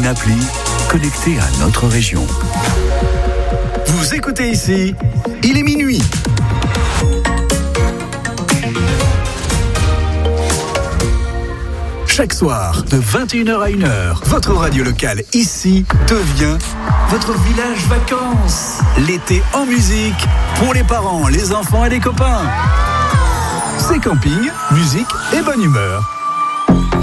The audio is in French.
appli connectée à notre région. Vous écoutez ici, il est minuit. Chaque soir, de 21h à 1h, votre radio locale ici devient votre village vacances. L'été en musique, pour les parents, les enfants et les copains. C'est camping, musique et bonne humeur.